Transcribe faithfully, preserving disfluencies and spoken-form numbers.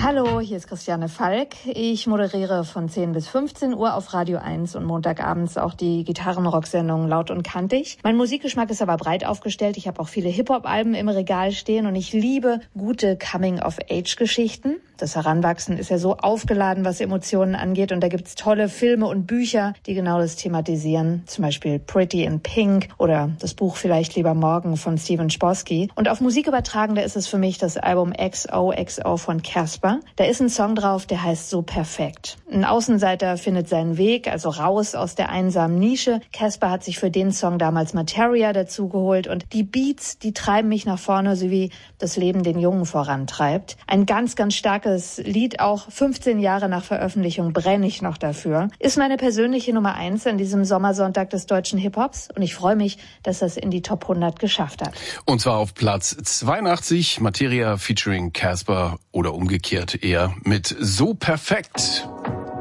Hallo, hier ist Christiane Falk. Ich moderiere von zehn bis fünfzehn Uhr auf Radio eins und montagabends auch die Gitarrenrock-Sendung Laut und Kantig. Mein Musikgeschmack ist aber breit aufgestellt. Ich habe auch viele Hip-Hop-Alben im Regal stehen und ich liebe gute Coming-of-Age-Geschichten. Das Heranwachsen ist ja so aufgeladen, was Emotionen angeht, und da gibt's tolle Filme und Bücher, die genau das thematisieren. Zum Beispiel Pretty in Pink oder das Buch Vielleicht lieber morgen von Steven Chbosky. Und auf Musik übertragen, da ist es für mich das Album X O X O von Casper. Da ist ein Song drauf, der heißt So Perfekt. Ein Außenseiter findet seinen Weg, also raus aus der einsamen Nische. Casper hat sich für den Song damals Materia dazugeholt, und die Beats, die treiben mich nach vorne, so wie das Leben den Jungen vorantreibt. Ein ganz, ganz starkes Lied, auch fünfzehn Jahre nach Veröffentlichung brenne ich noch dafür. Ist meine persönliche Nummer eins an diesem Sommersonntag des deutschen Hip-Hops, und ich freue mich, dass das in die Top hundert geschafft hat. Und zwar auf Platz zweiundachtzig, Materia featuring Casper, oder umgekehrt eher mit So Perfekt.